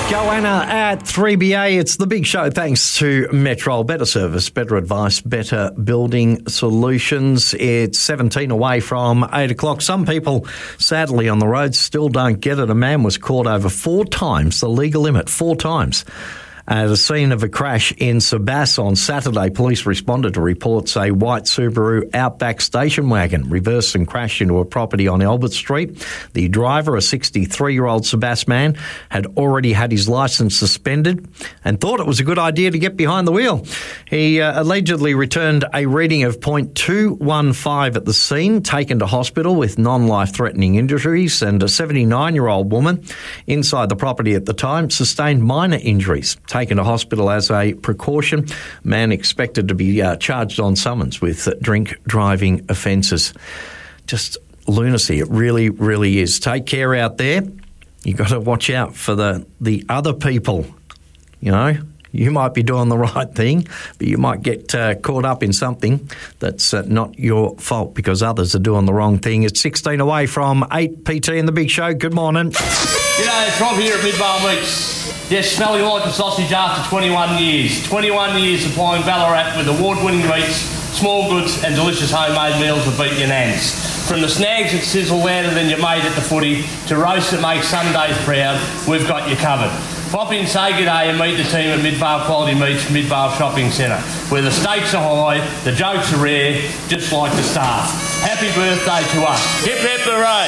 Joanna at 3BA. It's the big show thanks to Metrol. Better service, better advice, better building solutions. It's 17 away from 8 o'clock. Some people, sadly, on the roads still don't get it. A man was caught over 4 times the legal limit, 4 times. At the scene of a crash in Sebass on Saturday, police responded to reports a white Subaru Outback station wagon reversed and crashed into a property on Albert Street. The driver, a 63-year-old Sebass man, had already had his licence suspended and thought it was a good idea to get behind the wheel. He allegedly returned a reading of .215 at the scene, taken to hospital with non-life-threatening injuries, and a 79-year-old woman inside the property at the time sustained minor injuries. Taken to hospital as a precaution. Man expected to be charged on summons with drink driving offences. Just lunacy. It really, really is. Take care out there. You've got to watch out for the other people. You know, you might be doing the right thing, but you might get caught up in something that's not your fault because others are doing the wrong thing. It's 16 away from 8 PT in the big show. Good morning. G'day, it's Rob here at Midvale Meats. Yes, smelling like a sausage after 21 years. 21 years supplying Ballarat with award-winning meats, small goods and delicious homemade meals that beat your nans. From the snags that sizzle louder than your mate at the footy to roasts that make Sundays proud, we've got you covered. Pop in, say g'day and meet the team at Midvale Quality Meats, Midvale Shopping Centre, where the steaks are high, the jokes are rare, just like the staff. Happy birthday to us. Hip hip hooray.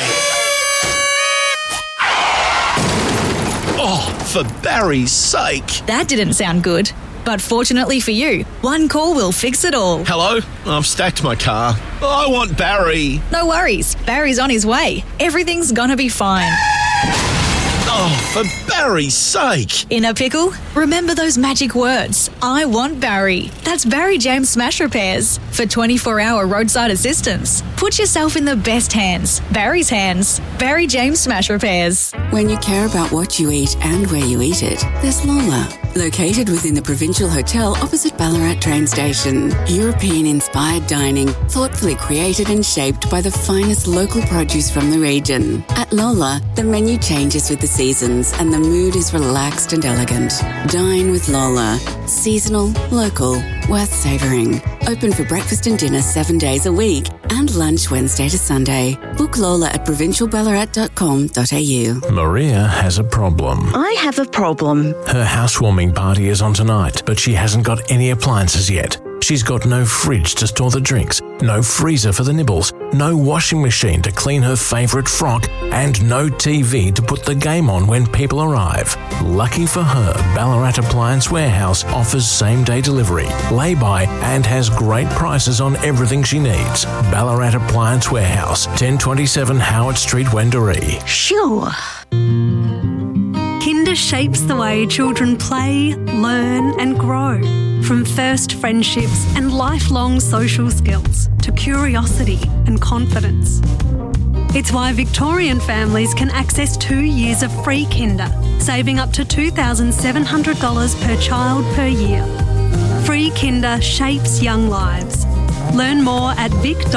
Oh, for Barry's sake. That didn't sound good. But fortunately for you, one call will fix it all. Hello? I've stacked my car. I want Barry. No worries. Barry's on his way. Everything's gonna be fine. Oh, for Barry's sake. In a pickle? Remember those magic words. I want Barry. That's Barry James Smash Repairs. For 24-hour roadside assistance. Put yourself in the best hands. Barry's hands. Barry James Smash Repairs. When you care about what you eat and where you eat it, there's Lola. Located within the Provincial Hotel opposite Ballarat train station. European-inspired dining, thoughtfully created and shaped by the finest local produce from the region. At Lola, the menu changes with the seasons and the mood is relaxed and elegant. Dine with Lola. Seasonal, local, worth savouring. Open for breakfast and dinner 7 days a week and lunch Wednesday to Sunday. Book Lola at provincialballarat.com.au. Maria has a problem. I have a problem. Her housewarming party is on tonight, but she hasn't got any appliances yet. She's got no fridge to store the drinks, no freezer for the nibbles, no washing machine to clean her favourite frock, and no TV to put the game on when people arrive. Lucky for her, Ballarat Appliance Warehouse offers same-day delivery, lay-by, and has great prices on everything she needs. Ballarat Appliance Warehouse, 1027 Howard Street, Wendouree. Sure. Kinder shapes the way children play, learn and grow. From first friendships and lifelong social skills to curiosity and confidence. It's why Victorian families can access 2 years of free Kinder, saving up to $2,700 per child per year. Free Kinder shapes young lives. Learn more at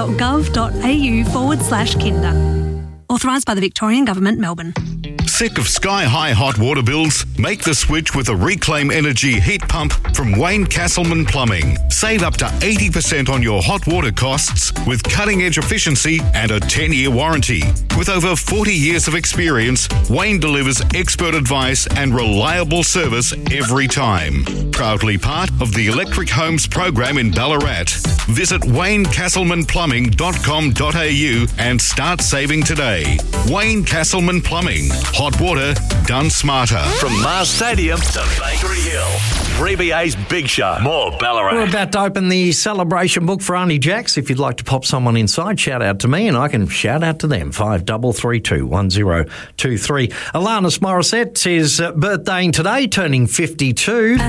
vic.gov.au/Kinder. Authorised by the Victorian Government, Melbourne. Sick of sky-high hot water bills? Make the switch with a Reclaim Energy heat pump from Wayne Castleman Plumbing. Save up to 80% on your hot water costs with cutting-edge efficiency and a 10-year warranty. With over 40 years of experience, Wayne delivers expert advice and reliable service every time. Proudly part of the Electric Homes program in Ballarat. Visit WayneCastlemanPlumbing.com.au and start saving today. Wayne Castleman Plumbing. Hot water done smarter. From Mars Stadium to Bakery Hill, 3BA's Big Show. More Ballarat. We're about to open the celebration book for Auntie Jack's. If you'd like to pop someone inside, shout out to me and I can shout out to them. 5332 1023. Alanis Morissette is birthdaying today, turning 52.